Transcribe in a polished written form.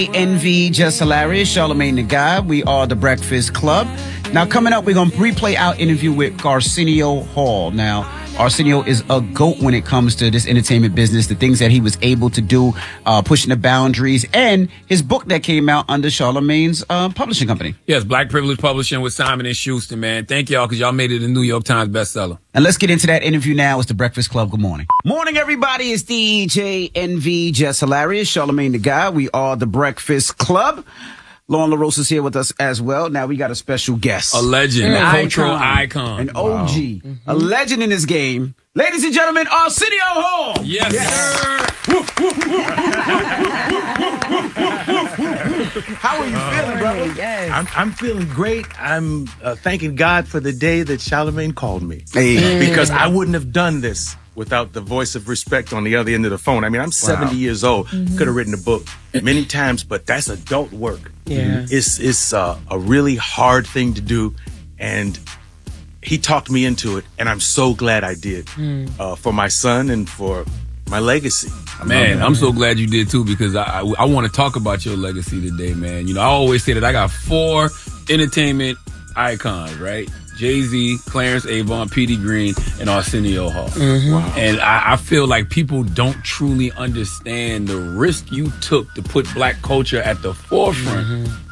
Envy, Just Hilarious, Charlamagne the God. We are the Breakfast Club. Now, coming up, we're going to replay our interview with Arsenio Hall. Now, Arsenio is a GOAT when it comes to this entertainment business, the things that he was able to do, pushing the boundaries, and his book that came out under Charlamagne's publishing company. Yes, Black Privilege Publishing with Simon & Schuster, man. Thank y'all, because y'all made it a New York Times bestseller. And let's get into that interview now. It's the Breakfast Club. Good morning. Morning, everybody. It's DJ Envy, Just Hilarious, Charlamagne the God. We are the Breakfast Club. Lauren LaRosa is here with us as well. Now we got a special guest. A legend, a cultural icon. An OG, a legend in this game. Ladies and gentlemen, Arsenio Hall. Yes, sir. How are you feeling, brother? Yes. I'm feeling great. I'm thanking God for the day that Charlamagne called me. Hey. Because I wouldn't have done this without the voice of respect on the other end of the phone. I mean, I'm 70 years old. Could have written a book many times, but that's adult work. Yeah. It's a really hard thing to do, and he talked me into it, and I'm so glad I did for my son and for my legacy. Man, I'm so glad you did too, because I want to talk about your legacy today, man. You know, I always say that I got 4 entertainment icons, right? Jay-Z, Clarence Avant, Petey Green, and Arsenio Hall. Wow. And I feel like people don't truly understand the risk you took to put black culture at the forefront